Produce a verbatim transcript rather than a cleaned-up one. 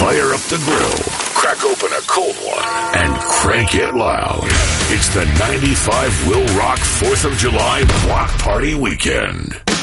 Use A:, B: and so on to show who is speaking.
A: Fire up the grill, crack open a cold one, and crank it loud. It's the ninety-five Will Rock fourth of July Block Party Weekend.